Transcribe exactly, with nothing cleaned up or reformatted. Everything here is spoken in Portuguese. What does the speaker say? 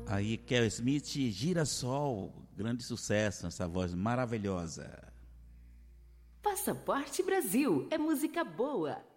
Aí, Kel Smith, Girassol, grande sucesso, essa voz maravilhosa. Passaporte Brasil, é música boa.